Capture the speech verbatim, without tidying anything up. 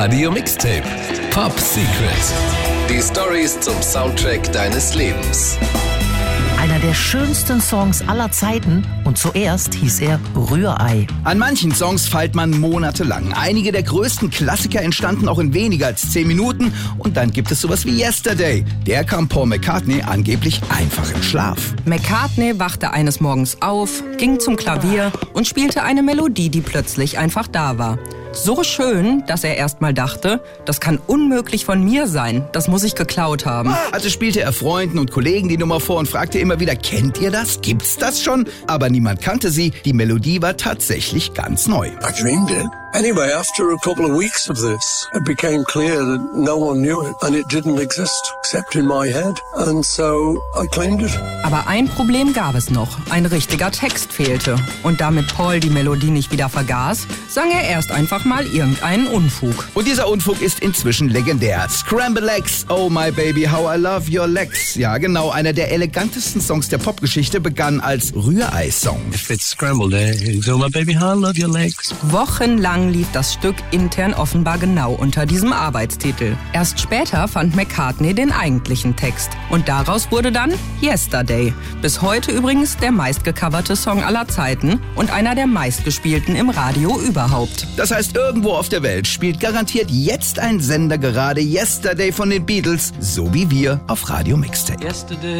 Radio Mixtape. Pop Secret. Die Storys zum Soundtrack deines Lebens. Einer der schönsten Songs aller Zeiten und zuerst hieß er Rührei. An manchen Songs feilt man monatelang. Einige der größten Klassiker entstanden auch in weniger als zehn Minuten und dann gibt es sowas wie Yesterday. Der kam Paul McCartney angeblich einfach im Schlaf. McCartney wachte eines Morgens auf, ging zum Klavier und spielte eine Melodie, die plötzlich einfach da war. So schön, dass er erst mal dachte, das kann unmöglich von mir sein, das muss ich geklaut haben. Also spielte er Freunden und Kollegen die Nummer vor und fragte immer wieder, kennt ihr das? Gibt's das schon? Aber niemand kannte sie, die Melodie war tatsächlich ganz neu. I dreamed it. Anyway, after a couple of weeks of this, it became clear that no one knew it and it didn't exist except in my head. And so I claimed it. Aber ein Problem gab es noch. Ein richtiger Text fehlte. Und damit Paul die Melodie nicht wieder vergaß, sang er erst einfach mal irgendeinen Unfug. Und dieser Unfug ist inzwischen legendär. Scramble Eggs, Oh My Baby, How I Love Your Legs. Ja, genau, einer der elegantesten Songs der Popgeschichte begann als Rührei-Song. If it's scrambled eggs, oh my baby, how I love your legs. Wochenlang lief das Stück intern offenbar genau unter diesem Arbeitstitel. Erst später fand McCartney den eigentlichen Text. Und daraus wurde dann Yesterday. Bis heute übrigens der meistgecoverte Song aller Zeiten und einer der meistgespielten im Radio überhaupt. Das heißt, irgendwo auf der Welt spielt garantiert jetzt ein Sender gerade Yesterday von den Beatles, so wie wir auf Radio Mixtape. Yesterday.